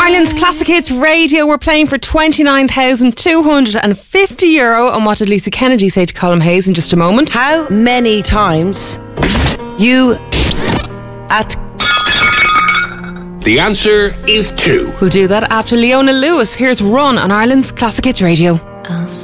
Ireland's Classic Hits Radio. We're playing for €29,250. And what did Lisa Kennedy say to Colm Hayes in just a moment? How many times you at... The answer is 2. We'll do that after Leona Lewis. Here's Run on Ireland's Classic Hits Radio.